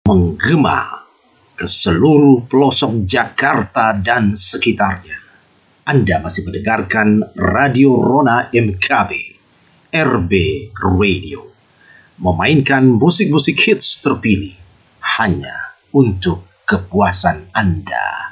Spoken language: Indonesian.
menggema ke seluruh pelosok Jakarta dan sekitarnya. Anda masih mendengarkan Radio Rona MKB, RB Radio, memainkan musik-musik hits terpilih hanya untuk kepuasan Anda.